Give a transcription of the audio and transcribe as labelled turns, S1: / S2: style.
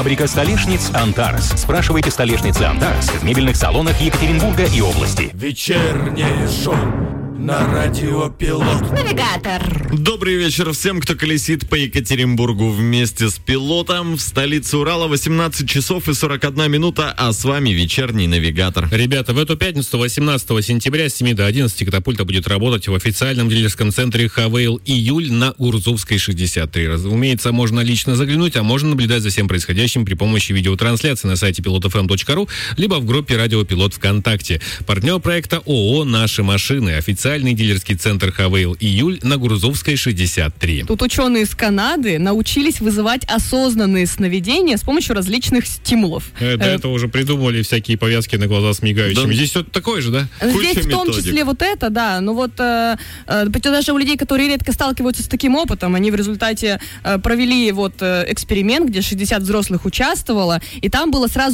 S1: Фабрика столешниц «Антарес». Спрашивайте столешницы «Антарес» в мебельных салонах Екатеринбурга и области.
S2: Вечернее шоу на радио Пилот.
S3: Навигатор.
S4: Добрый вечер всем, кто колесит по Екатеринбургу вместе с Пилотом. В столице Урала 18 часов и 41 минута, а с вами вечерний навигатор.
S5: Ребята, в эту пятницу, 18 сентября, с 7 до 11 катапульта будет работать в официальном дилерском центре «Хавейл Июль» на Урзувской, 63. Разумеется, можно лично заглянуть, а можно наблюдать за всем происходящим при помощи видеотрансляции на сайте pilotfm.ru, либо в группе «Радио Пилот» ВКонтакте. Партнер проекта ООО «Наши машины». Официальный дилерский центр «Хавейл Июль» на Гурзовской, 63.
S6: Тут ученые из Канады научились вызывать осознанные сновидения с помощью различных стимулов.
S5: До этого уже придумали всякие повязки на глаза с мигающими. Да. Здесь что-то такое же, да?
S6: Здесь в том числе вот это, да. Но вот даже у людей, которые редко сталкиваются с таким опытом, они в результате провели вот эксперимент, где 60 взрослых участвовало, и там было сразу